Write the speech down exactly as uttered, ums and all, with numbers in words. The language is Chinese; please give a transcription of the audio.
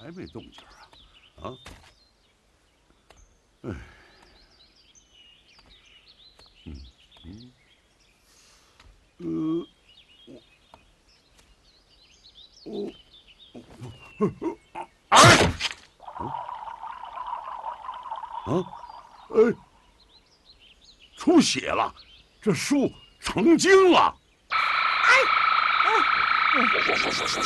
还没动静啊？啊？哎，嗯嗯，呃，我我啊啊！哎，出血了，这树成精了！哎哎！